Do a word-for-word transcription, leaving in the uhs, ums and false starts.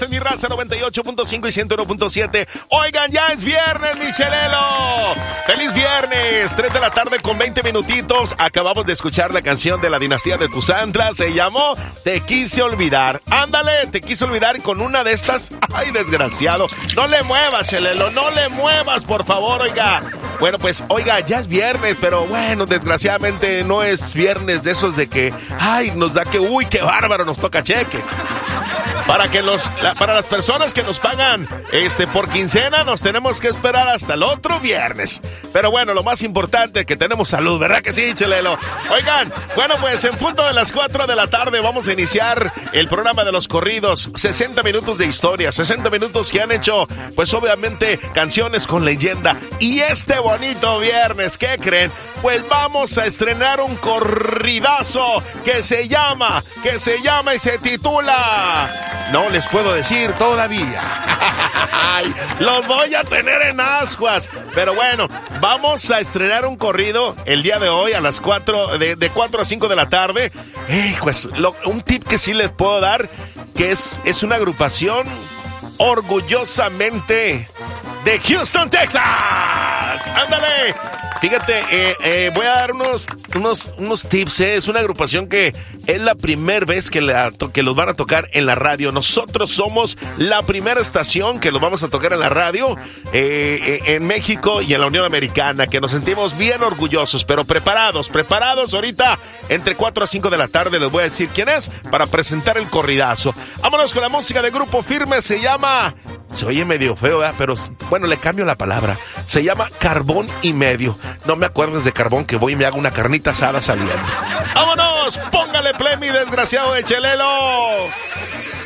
Esta es mi raza, noventa y ocho punto cinco y ciento uno punto siete. Oigan, ya es viernes, mi chelelo. ¡Feliz viernes! tres de la tarde con veinte minutitos. Acabamos de escuchar la canción de la dinastía de Tuzantla. Se llamó Te Quise Olvidar. Ándale, te quise olvidar con una de estas. ¡Ay, desgraciado! No le muevas, chelelo, no le muevas, por favor, oiga. Bueno, pues, oiga, ya es viernes, pero bueno, desgraciadamente no es viernes de esos de que, ay, nos da que, uy, qué bárbaro, nos toca cheque. Para que los, la, para las personas que nos pagan este por quincena, nos tenemos que esperar hasta el otro viernes. Pero bueno, lo más importante es que tenemos salud, ¿verdad que sí, chelelo? Oigan, bueno, pues en punto de las cuatro de la tarde vamos a iniciar el programa de los corridos. sesenta minutos de historia, sesenta minutos que han hecho, pues obviamente, canciones con leyenda. Y este bonito viernes, ¿qué creen? Pues vamos a estrenar un corridazo que se llama, que se llama y se titula... No les puedo decir todavía. Los voy a tener en ascuas. Pero bueno, vamos a estrenar un corrido el día de hoy a las cuatro, de, de cuatro a cinco de la tarde. Eh, pues lo, un tip que sí les puedo dar, que es, es una agrupación orgullosamente de Houston, Texas. ¡Ándale! Fíjate, eh, eh, voy a dar unos, unos, unos tips, eh. Es una agrupación que es la primera vez que, la to- que los van a tocar en la radio. Nosotros somos la primera estación que los vamos a tocar en la radio eh, eh, en México y en la Unión Americana, que nos sentimos bien orgullosos, pero preparados, preparados ahorita entre cuatro a cinco de la tarde. Les voy a decir quién es para presentar el corridazo. Vámonos con la música de Grupo Firme, se llama... Se oye medio feo, ¿verdad? Pero bueno, le cambio la palabra. Se llama Carbón y Medio. No me acuerdes de carbón, que voy y me hago una carnita asada saliendo. ¡Vámonos! ¡Póngale play, mi desgraciado de chelelo!